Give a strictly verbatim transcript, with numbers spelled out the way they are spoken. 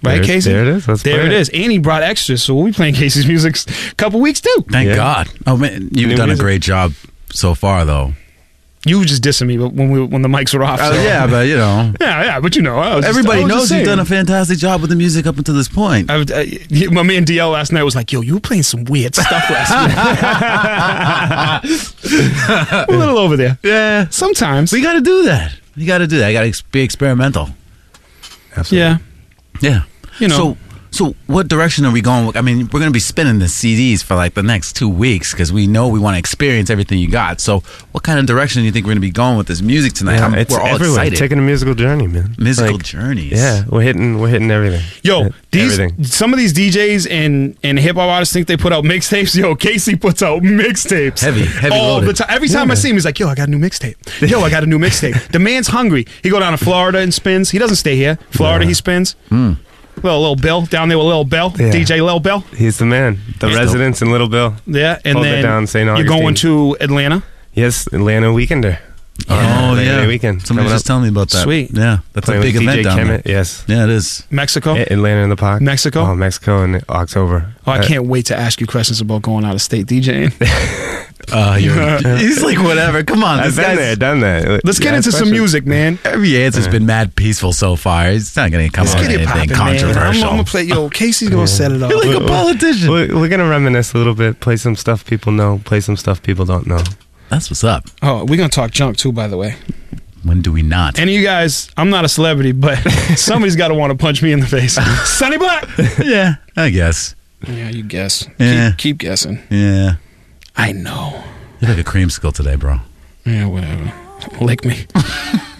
Right, there, Casey? There it is. Let's there play it is. And he brought extras, so we'll be playing Casey's music a couple weeks too. Thank Yeah. God. Oh man, you've New done music. a great job so far, though. You were just dissing me, but when we when the mics were off. Oh so. yeah, but you know, yeah, yeah. But you know, I was just- everybody I was knows just you've saying. done a fantastic job with the music up until this point. I, would- I, my man D L last night was like, "Yo, you were playing some weird stuff last night." A little over there. Yeah, Sometimes. we got to do that. You got to do that. I got to be experimental. Absolutely. Yeah. Yeah. You know. So, so what direction are we going with? I mean, we're going to be spinning the C Ds for like the next two weeks because we know we want to experience everything you got. So, what kind of direction do you think we're going to be going with this music tonight? Yeah, I'm- it's we're all everywhere. excited. Taking a musical journey, man. Musical Like, journeys. Yeah, we're hitting, we're hitting everything. Yo, Hit these everything. some of these D Js and and hip hop artists think they put out mixtapes. Yo, Casey puts out mixtapes. Heavy, heavy all loaded. the time. Every time I see him, he's like, "Yo, I got a new mixtape. Yo, I got a new mixtape." The man's hungry. He go down to Florida and spins. He doesn't stay here. Florida, Yeah. he spins. Little Lil Bill down there with Lil Bill, Yeah. D J Lil Bill. He's the man. The He's residents in Little Bill. Yeah, and Hold it then down, Saint you're going Augustine. to Atlanta. Yes, Atlanta Weekender. Oh Labor yeah. Day weekend. Somebody coming just up. telling me about that. Sweet. Yeah, that's Playing a big with event D J down Kemet. there. Yes. Yeah, it is. Mexico. A- Atlanta in the park. Mexico? Oh, Mexico in October. Oh, I Uh, can't wait to ask you questions about going out of state DJing. Uh, you're, he's like, whatever. Come on, I've this been guy's. there, done that. Let's get Yeah, into some questions. music, man. Every answer's been mad peaceful so far. It's not going to come Let's out get with it anything popping, man. I'm, controversial. I'm gonna play. Yo, Casey's gonna set it up. You're like a politician. We're, we're gonna reminisce a little bit. Play some stuff people know. Play some stuff people don't know. That's what's up. Oh, we're gonna talk junk too, by the way. When do we not? Any of you guys, I'm not a celebrity, but somebody's got to want to punch me in the face. Sonny Black. Yeah, I guess. Yeah, you guess. Yeah. Keep, keep guessing. Yeah. I know. You're like a creamsicle today, bro. Yeah, whatever. Lick me.